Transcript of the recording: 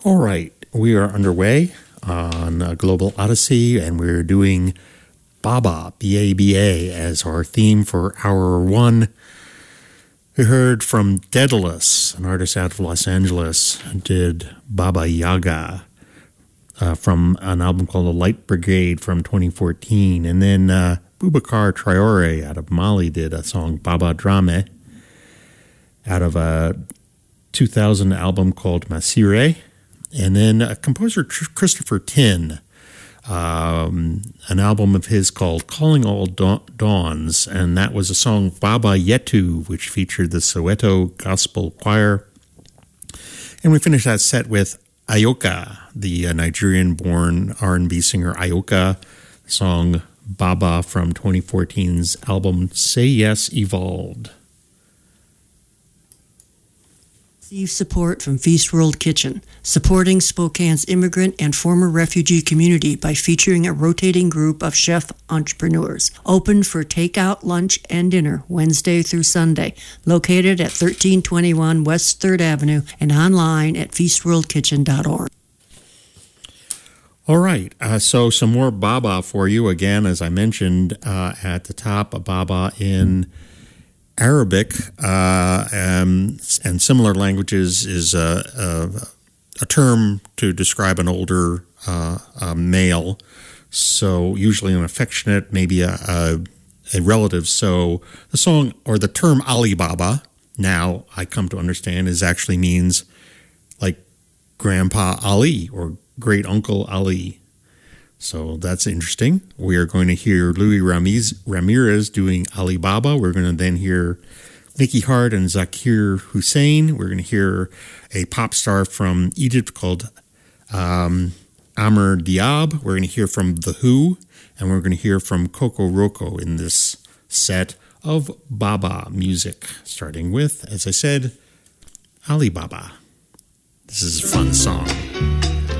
All right, we are underway on Global Odyssey, and we're doing Baba, B-A-B-A, as our theme for Hour 1. We heard from Daedalus, an artist out of Los Angeles, did Baba Yaga from an album called The Light Brigade from 2014. And then Boubacar Traore out of Mali did a song, Baba Drame, out of a 2000 album called Masire. And then composer Christopher Tin, an album of his called Calling All Dawns, and that was a song Baba Yetu, which featured the Soweto Gospel Choir. And we finished that set with Ayoka, the Nigerian-born R&B singer Ayoka, song Baba from 2014's album Say Yes Evolved. Receive support from Feast World Kitchen, supporting Spokane's immigrant and former refugee community by featuring a rotating group of chef entrepreneurs. Open for takeout, lunch, and dinner Wednesday through Sunday. Located at 1321 West 3rd Avenue and online at feastworldkitchen.org. All right, so some more Baba for you. Again, as I mentioned at the top, a Baba in Arabic and similar languages is a term to describe an older male, so usually an affectionate, maybe a relative. So the song or the term Ali Baba, now I come to understand, is actually means like Grandpa Ali or Great Uncle Ali. So that's interesting. We are going to hear Louis Ramirez doing Ali Baba. We're going to then hear Mickey Hart and Zakir Hussain. We're going to hear a pop star from Egypt called Amr Diab. We're going to hear from The Who, and we're going to hear from Coco Roco in this set of Baba music, starting with, as I said, Ali Baba. This is a fun song.